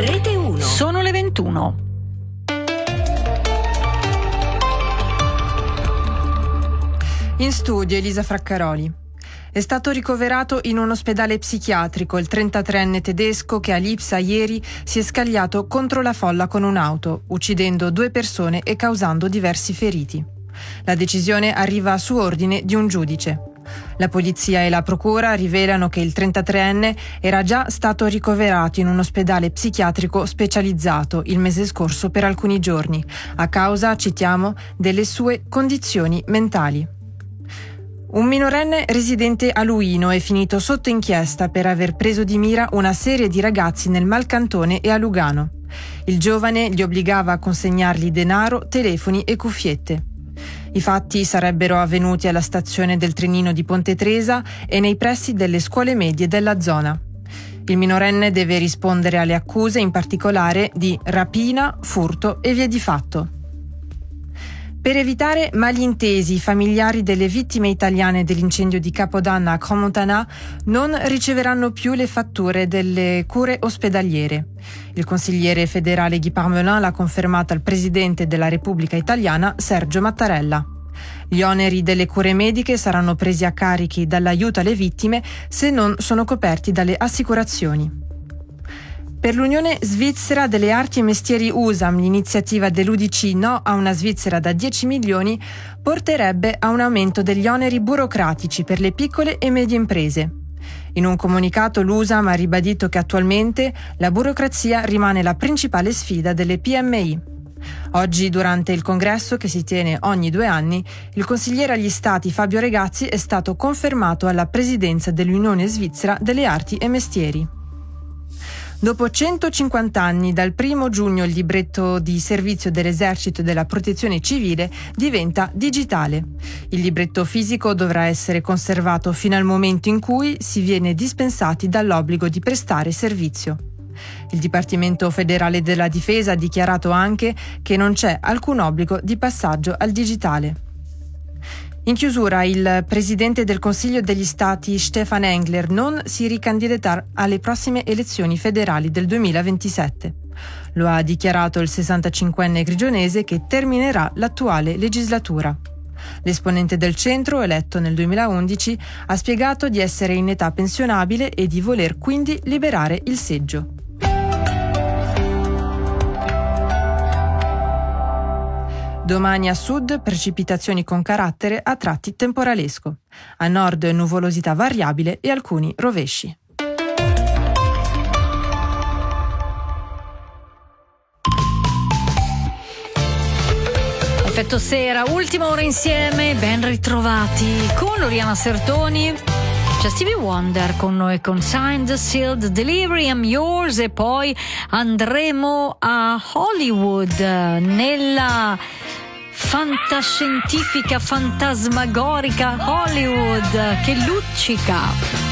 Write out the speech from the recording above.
Rete 1. Sono le 21. In studio Elisa Fraccaroli. È stato ricoverato in un ospedale psichiatrico il 33enne tedesco che a Lipsia ieri si è scagliato contro la folla con un'auto, uccidendo 2 persone e causando diversi feriti. La decisione arriva su ordine di un giudice. La polizia e la procura rivelano che il 33enne era già stato ricoverato in un ospedale psichiatrico specializzato il mese scorso per alcuni giorni, a causa, citiamo, delle sue condizioni mentali. Un minorenne residente a Luino è finito sotto inchiesta per aver preso di mira una serie di ragazzi nel Malcantone e a Lugano. Il giovane li obbligava a consegnargli denaro, telefoni e cuffiette. I fatti sarebbero avvenuti alla stazione del trenino di Ponte Tresa e nei pressi delle scuole medie della zona. Il minorenne deve rispondere alle accuse, in particolare di rapina, furto e vie di fatto. Per evitare malintesi, i familiari delle vittime italiane dell'incendio di Capodanno a Crans-Montana non riceveranno più le fatture delle cure ospedaliere. Il consigliere federale Guy Parmelin l'ha confermato al presidente della Repubblica Italiana, Sergio Mattarella. Gli oneri delle cure mediche saranno presi a carichi dall'aiuto alle vittime se non sono coperti dalle assicurazioni. Per l'Unione Svizzera delle Arti e Mestieri USAM, l'iniziativa dell'UDC No a una Svizzera da 10 milioni porterebbe a un aumento degli oneri burocratici per le piccole e medie imprese. In un comunicato l'USAM ha ribadito che attualmente la burocrazia rimane la principale sfida delle PMI. Oggi, durante il congresso che si tiene ogni 2 anni, il consigliere agli Stati Fabio Regazzi è stato confermato alla presidenza dell'Unione Svizzera delle Arti e Mestieri. Dopo 150 anni, dal 1 giugno il libretto di servizio dell'Esercito e della Protezione Civile diventa digitale. Il libretto fisico dovrà essere conservato fino al momento in cui si viene dispensati dall'obbligo di prestare servizio. Il Dipartimento federale della Difesa ha dichiarato anche che non c'è alcun obbligo di passaggio al digitale. In chiusura, il presidente del Consiglio degli Stati Stefan Engler non si ricandidaterà alle prossime elezioni federali del 2027. Lo ha dichiarato il 65enne grigionese che terminerà l'attuale legislatura. L'esponente del centro, eletto nel 2011, ha spiegato di essere in età pensionabile e di voler quindi liberare il seggio. Domani a sud precipitazioni con carattere a tratti temporalesco. A nord nuvolosità variabile e alcuni rovesci. Effetto sera, ultima ora insieme, ben ritrovati con Oriana Sertoni. C'è Stevie Wonder con noi con Signed, Sealed, Delivery, I'm Yours, e poi andremo a Hollywood nella fantascientifica, fantasmagorica Hollywood che luccica.